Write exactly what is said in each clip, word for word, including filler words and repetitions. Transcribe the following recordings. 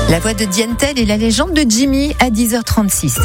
La voix de Diane Tell et la légende de Jimmy à dix heures trente-six.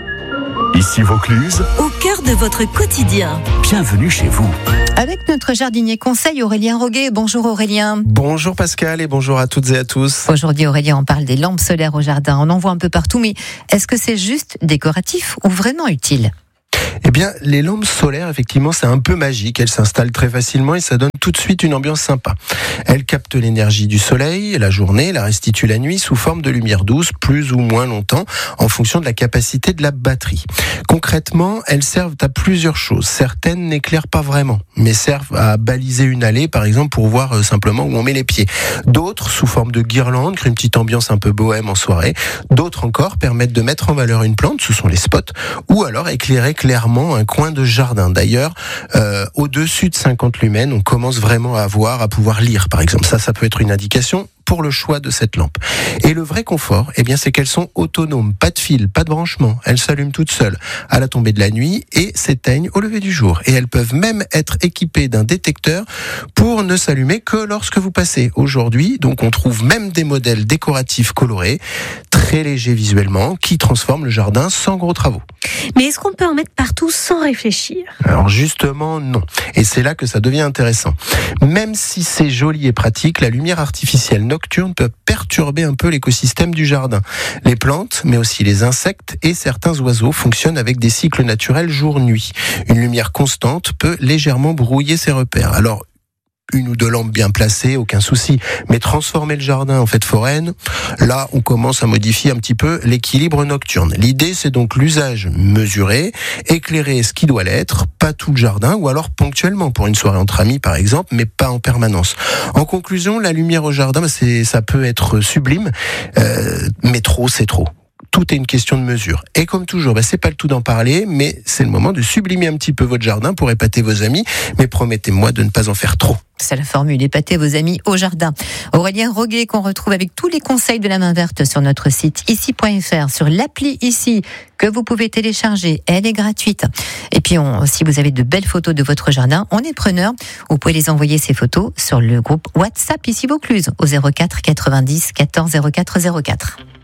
Ici Vaucluse, au cœur de votre quotidien. Bienvenue chez vous. Avec notre jardinier conseil Aurélien Roguet. Bonjour Aurélien. Bonjour Pascal et bonjour à toutes et à tous. Aujourd'hui Aurélien, on parle des lampes solaires au jardin. On en voit un peu partout, mais est-ce que c'est juste décoratif ou vraiment utile ? Eh bien, les lampes solaires, effectivement, c'est un peu magique. Elles s'installent très facilement et ça donne tout de suite une ambiance sympa. Elles captent l'énergie du soleil la journée, la restituent la nuit sous forme de lumière douce, plus ou moins longtemps, en fonction de la capacité de la batterie. Concrètement, elles servent à plusieurs choses. Certaines n'éclairent pas vraiment, mais servent à baliser une allée, par exemple, pour voir simplement où on met les pieds. D'autres, sous forme de guirlandes, créent une petite ambiance un peu bohème en soirée. D'autres encore permettent de mettre en valeur une plante, ce sont les spots, ou alors éclairer clairement un coin de jardin. D'ailleurs, euh, au-dessus de cinquante lumens, on commence vraiment à voir, à pouvoir lire, par exemple. Ça, ça peut être une indication pour le choix de cette lampe. Et le vrai confort, eh bien, c'est qu'elles sont autonomes. Pas de fil, pas de branchement. Elles s'allument toutes seules à la tombée de la nuit et s'éteignent au lever du jour. Et elles peuvent même être équipées d'un détecteur pour ne s'allumer que lorsque vous passez. Aujourd'hui, donc, on trouve même des modèles décoratifs colorés, très légers visuellement, qui transforment le jardin sans gros travaux. Mais est-ce qu'on peut en mettre partout sans réfléchir ? Alors justement, non. Et c'est là que ça devient intéressant. Même si c'est joli et pratique, la lumière artificielle nocturne peut perturber un peu l'écosystème du jardin. Les plantes, mais aussi les insectes et certains oiseaux fonctionnent avec des cycles naturels jour-nuit. Une lumière constante peut légèrement brouiller ces repères. Alors, une ou deux lampes bien placées, aucun souci. Mais transformer le jardin en fête foraine, là, on commence à modifier un petit peu l'équilibre nocturne. L'idée, c'est donc l'usage mesuré, éclairer ce qui doit l'être, pas tout le jardin, ou alors ponctuellement, pour une soirée entre amis, par exemple, mais pas en permanence. En conclusion, la lumière au jardin, c'est, ça peut être sublime, euh, mais trop, c'est trop. Tout est une question de mesure. Et comme toujours, bah, c'est pas le tout d'en parler, mais c'est le moment de sublimer un petit peu votre jardin pour épater vos amis. Mais promettez-moi de ne pas en faire trop. C'est la formule, épater vos amis au jardin. Aurélien Roguet, qu'on retrouve avec tous les conseils de la main verte sur notre site ici point f r, sur l'appli Ici, que vous pouvez télécharger. Elle est gratuite. Et puis, on, si vous avez de belles photos de votre jardin, on est preneur. Vous pouvez les envoyer, ces photos, sur le groupe WhatsApp Ici Vaucluse, au zéro quatre quatre-vingt-dix quatorze zéro quatre zéro quatre.